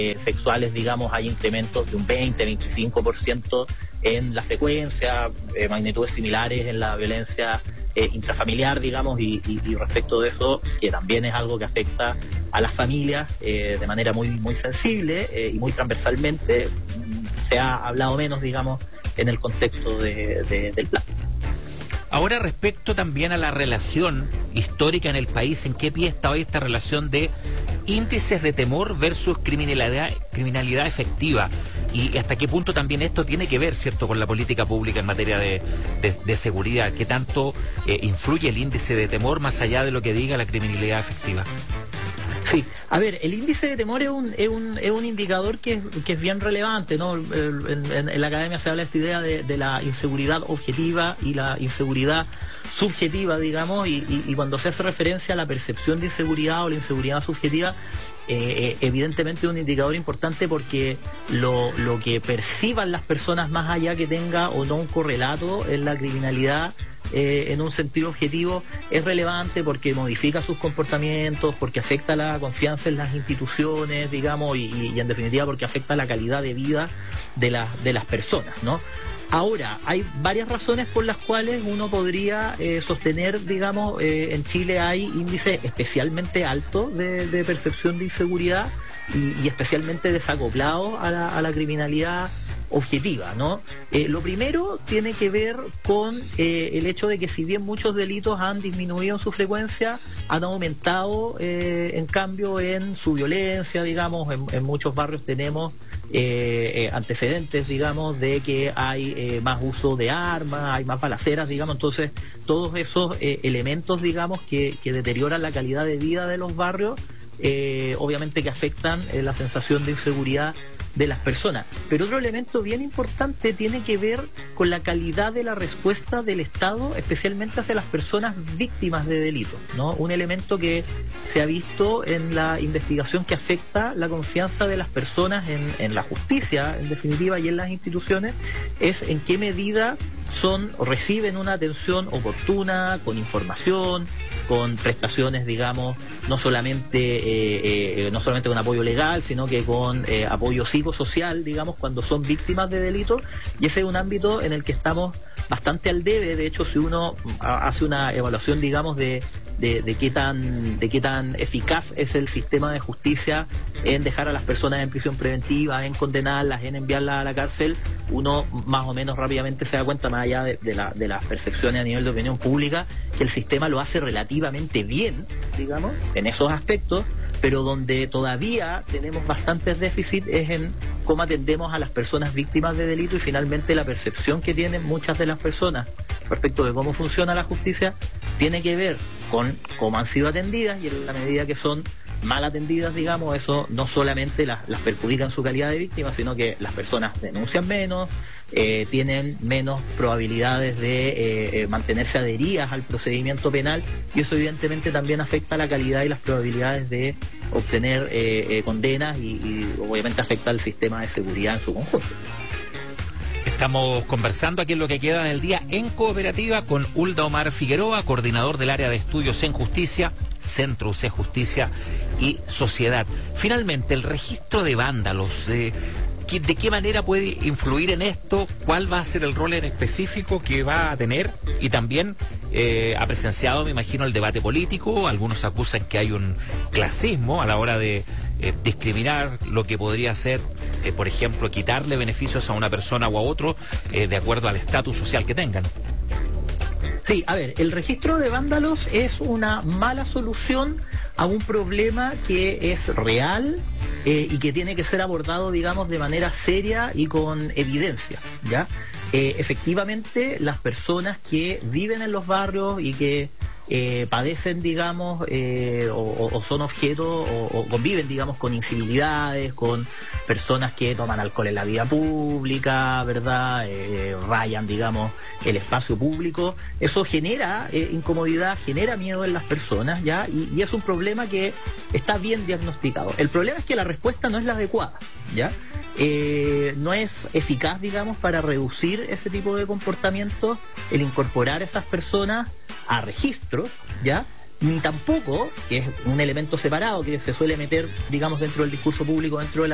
sexuales, digamos, hay incrementos de un 20-25% en la frecuencia, magnitudes similares en la violencia intrafamiliar, digamos, y respecto de eso, que también es algo que afecta a las familias de manera muy sensible y muy transversalmente. Se ha hablado menos, digamos, en el contexto del plan. Ahora, respecto también a la relación histórica en el país, ¿en qué pie está hoy esta relación de índices de temor versus criminalidad efectiva? Y hasta qué punto también esto tiene que ver, ¿cierto?, con la política pública en materia de seguridad. ¿Qué tanto influye el índice de temor más allá de lo que diga la criminalidad efectiva? Sí, a ver, el índice de temor es un indicador que es bien relevante, ¿no? En la academia se habla de esta idea de la inseguridad objetiva y la inseguridad subjetiva, digamos, y cuando se hace referencia a la percepción de inseguridad o la inseguridad subjetiva, evidentemente es un indicador importante porque lo que perciban las personas, más allá que tenga o no un correlato en la criminalidad, en un sentido objetivo, es relevante porque modifica sus comportamientos, porque afecta la confianza en las instituciones, digamos, y en definitiva porque afecta la calidad de vida de las personas, ¿no? Ahora, hay varias razones por las cuales uno podría sostener, digamos, en Chile hay índices especialmente altos de percepción de inseguridad y especialmente desacoplados a la criminalidad objetiva, ¿no? Lo primero tiene que ver con el hecho de que si bien muchos delitos han disminuido en su frecuencia, han aumentado en cambio en su violencia, digamos, en muchos barrios tenemos antecedentes, digamos, de que hay más uso de armas, hay más balaceras, digamos, entonces todos esos elementos, digamos, que deterioran la calidad de vida de los barrios, obviamente que afectan la sensación de inseguridad de las personas. Pero otro elemento bien importante tiene que ver con la calidad de la respuesta del Estado, especialmente hacia las personas víctimas de delitos, ¿no? Un elemento que se ha visto en la investigación que afecta la confianza de las personas en la justicia, en definitiva, y en las instituciones, es en qué medida reciben una atención oportuna, con información, con prestaciones, digamos, no solamente con apoyo legal, sino que con apoyo psicosocial, digamos, cuando son víctimas de delitos, y ese es un ámbito en el que estamos bastante al debe. De hecho, si uno hace una evaluación, digamos, de qué tan eficaz es el sistema de justicia en dejar a las personas en prisión preventiva, en condenarlas, en enviarlas a la cárcel, uno más o menos rápidamente se da cuenta, más allá de las percepciones a nivel de opinión pública, que el sistema lo hace relativamente bien, digamos, en esos aspectos, pero donde todavía tenemos bastantes déficits es en cómo atendemos a las personas víctimas de delito, y finalmente la percepción que tienen muchas de las personas respecto de cómo funciona la justicia tiene que ver con cómo han sido atendidas, y en la medida que son mal atendidas, digamos, eso no solamente las perjudica en su calidad de víctimas, sino que las personas denuncian menos, tienen menos probabilidades de mantenerse adheridas al procedimiento penal, y eso evidentemente también afecta la calidad y las probabilidades de obtener condenas y obviamente afecta al sistema de seguridad en su conjunto. Estamos conversando aquí en Lo que queda del día en cooperativa con Hulda Omar Figueroa, coordinador del área de estudios en justicia, Centro UC Justicia y Sociedad. Finalmente, el registro de vándalos, ¿de qué manera puede influir en esto? ¿Cuál va a ser el rol en específico que va a tener? Y también ha presenciado, me imagino, el debate político. Algunos acusan que hay un clasismo a la hora de discriminar lo que podría ser, por ejemplo, quitarle beneficios a una persona o a otro de acuerdo al estatus social que tengan. Sí, a ver, el registro de vándalos es una mala solución a un problema que es real y que tiene que ser abordado, digamos, de manera seria y con evidencia, ¿ya? Efectivamente, las personas que viven en los barrios y que padecen, digamos, o son objeto o conviven, digamos, con incivilidades, con personas que toman alcohol en la vía pública, ¿verdad? Rayan, digamos, el espacio público. Eso genera incomodidad, genera miedo en las personas, ¿ya? Y es un problema que está bien diagnosticado. El problema es que la respuesta no es la adecuada, ¿ya? No es eficaz, digamos, para reducir ese tipo de comportamientos el incorporar a esas personas a registros, ¿ya? Ni tampoco, que es un elemento separado que se suele meter, digamos, dentro del discurso público, dentro de la